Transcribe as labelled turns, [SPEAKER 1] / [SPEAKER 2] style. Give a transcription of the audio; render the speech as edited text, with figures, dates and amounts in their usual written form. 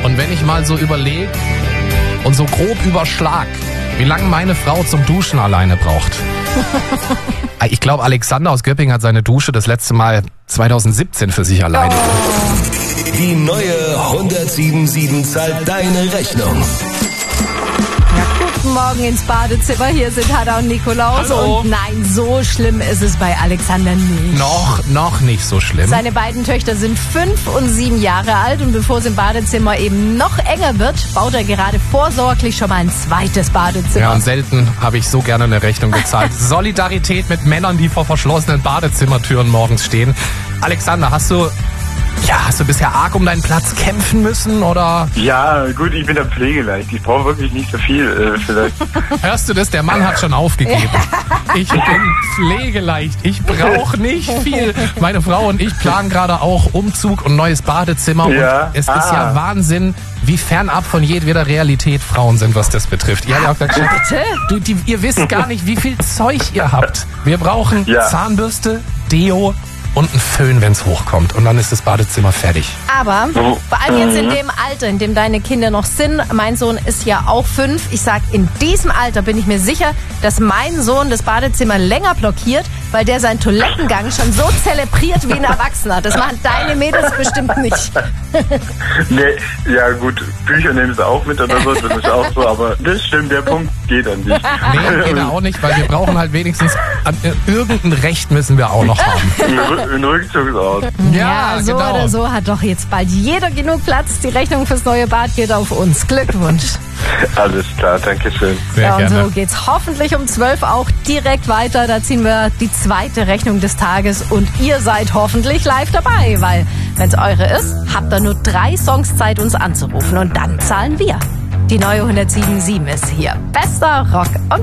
[SPEAKER 1] Und wenn ich mal so überlege und so grob überschlag, wie lange meine Frau zum Duschen alleine braucht. Ich glaube, Alexander aus Göppingen hat seine Dusche das letzte Mal 2017 für sich alleine.
[SPEAKER 2] Die neue 107.7 zahlt deine Rechnung.
[SPEAKER 3] Guten Morgen ins Badezimmer. Hier sind Hannah und Nikolaus.
[SPEAKER 1] Hallo.
[SPEAKER 3] Und nein, so schlimm ist es bei Alexander nicht.
[SPEAKER 1] Noch nicht so schlimm.
[SPEAKER 3] Seine beiden Töchter sind 5 und 7 Jahre alt und bevor es im Badezimmer eben noch enger wird, baut er gerade vorsorglich schon mal ein zweites Badezimmer.
[SPEAKER 1] Ja, und selten habe ich so gerne eine Rechnung gezahlt. Solidarität mit Männern, die vor verschlossenen Badezimmertüren morgens stehen. Alexander, hast du bisher arg um deinen Platz kämpfen müssen, oder?
[SPEAKER 4] Ja, gut, ich bin da pflegeleicht. Ich brauche wirklich nicht so viel, vielleicht.
[SPEAKER 1] Hörst du das? Der Mann hat schon aufgegeben. Ich bin pflegeleicht. Ich brauche nicht viel. Meine Frau und ich planen gerade auch Umzug und neues Badezimmer.
[SPEAKER 4] Ja.
[SPEAKER 1] Und es ist ja Wahnsinn, wie fernab von jedweder Realität Frauen sind, was das betrifft. Ihr habt ja auch gesagt, ihr wisst gar nicht, wie viel Zeug ihr habt. Wir brauchen Zahnbürste, Deo und ein Föhn, wenn es hochkommt. Und dann ist das Badezimmer fertig.
[SPEAKER 3] Aber vor allem jetzt in dem Alter, in dem deine Kinder noch sind, mein Sohn ist ja auch 5. Ich sag, in diesem Alter bin ich mir sicher, dass mein Sohn das Badezimmer länger blockiert, weil der seinen Toilettengang schon so zelebriert wie ein Erwachsener. Das machen deine Mädels bestimmt nicht.
[SPEAKER 4] Nee, ja gut, Bücher nehmen sie auch mit oder so, das ist auch so, aber das stimmt, der Punkt geht an dich.
[SPEAKER 1] Nee, geht auch nicht, weil wir brauchen halt wenigstens, irgendein Recht müssen wir auch noch haben.
[SPEAKER 4] Ein Rückzugsort.
[SPEAKER 3] Ja, so
[SPEAKER 1] genau.
[SPEAKER 3] oder so hat doch jetzt bald jeder genug Platz. Die Rechnung fürs neue Bad geht auf uns. Glückwunsch.
[SPEAKER 4] Alles klar, danke schön.
[SPEAKER 1] Sehr
[SPEAKER 3] Ja, und
[SPEAKER 1] gerne.
[SPEAKER 3] so geht's hoffentlich um 12 auch direkt weiter. Da ziehen wir die zweite Rechnung des Tages und ihr seid hoffentlich live dabei, weil wenn's eure ist, habt ihr nur 3 Songs Zeit, uns anzurufen und dann zahlen wir. Die neue 107.7 ist hier. Bester Rock und